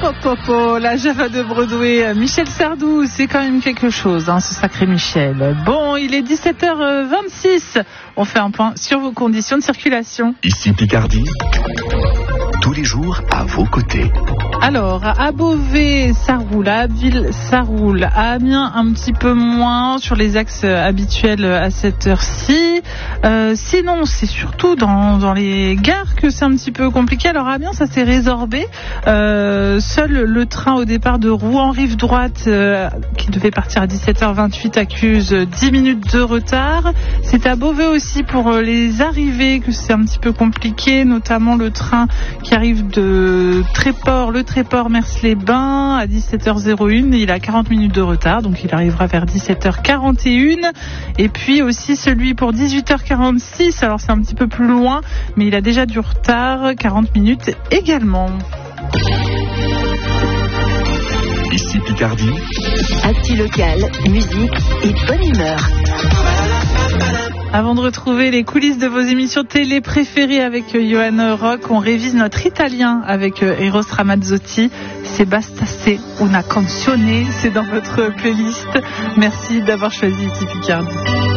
La Java de Broadway, Michel Sardou, c'est quand même quelque chose, hein, ce sacré Michel. Bon, il est 17h26. On fait un point sur vos conditions de circulation. Ici Picardie, tous les jours à vos côtés. Alors, à Beauvais, ça roule, à Abbeville, ça roule, à Amiens, un petit peu moins sur les axes habituels à cette heure-ci. Sinon, c'est surtout dans les gares que c'est un petit peu compliqué. Alors, à Amiens, ça s'est résorbé. Seul le train au départ de Rouen, rive droite, qui devait partir à 17h28, accuse 10 minutes de retard. C'est à Beauvais aussi pour les arrivées que c'est un petit peu compliqué, notamment le train qui arrive de Tréport, le Tréport Mers-les-Bains à 17h01. Il a 40 minutes de retard, donc il arrivera vers 17h41. Et puis aussi celui pour 18h46, alors c'est un petit peu plus loin, mais il a déjà du retard, 40 minutes également. Ici Picardie. Actu local, musique et bonne humeur. Avant de retrouver les coulisses de vos émissions télé préférées avec Johan Rock, on révise notre italien avec Eros Ramazzotti. C'est Basta se una canzone, c'est dans votre playlist. Merci d'avoir choisi ici Picardie.